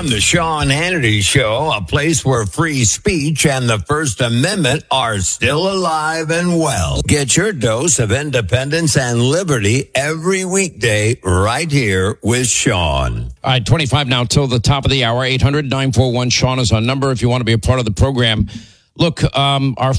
on the Sean Hannity Show, a place where free speech and the First Amendment are still alive and well. Get your dose of independence and liberty every weekday right here with Sean. All right, 25 now till the top of the hour. 800-941-SEAN is our number if you want to be a part of the program. Look, our